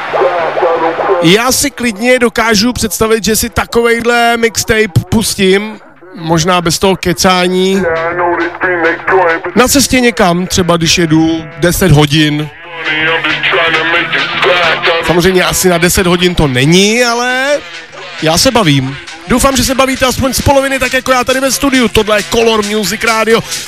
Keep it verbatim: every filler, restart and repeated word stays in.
Já si klidně dokážu představit, že si takovejhle mixtape pustím, možná bez toho kecání, na cestě někam, třeba když jedu deset hodin. Samozřejmě asi na deset hodin to není, ale já se bavím. Doufám, že se bavíte aspoň z poloviny tak jako já tady ve studiu. Tohle je Color Music Radio.